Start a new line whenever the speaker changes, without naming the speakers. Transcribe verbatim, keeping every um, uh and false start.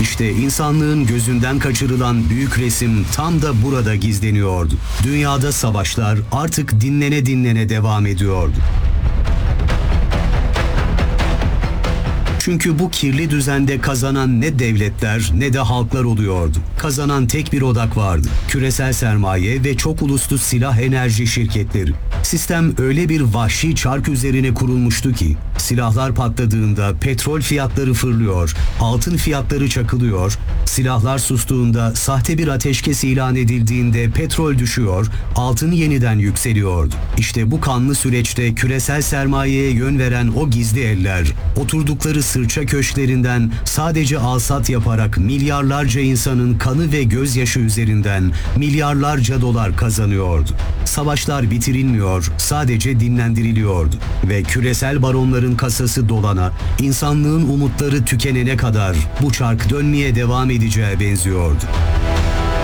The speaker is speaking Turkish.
İşte insanlığın gözünden kaçırılan büyük resim tam da burada gizleniyordu. Dünyada savaşlar artık dinlene dinlene devam ediyordu. Çünkü bu kirli düzende kazanan ne devletler ne de halklar oluyordu. Kazanan tek bir odak vardı. Küresel sermaye ve çok uluslu silah enerji şirketleri. Sistem öyle bir vahşi çark üzerine kurulmuştu ki silahlar patladığında petrol fiyatları fırlıyor, altın fiyatları çakılıyor, silahlar sustuğunda sahte bir ateşkes ilan edildiğinde petrol düşüyor, altın yeniden yükseliyordu. İşte bu kanlı süreçte küresel sermayeye yön veren o gizli eller, oturdukları sırça köşklerinden sadece alsat yaparak milyarlarca insanın kanı ve gözyaşı üzerinden milyarlarca dolar kazanıyordu. Savaşlar bitirilmiyor, sadece dinlendiriliyordu ve küresel baronların kasası dolana, insanlığın umutları tükenene kadar bu çark dönmeye devam edeceğe benziyordu.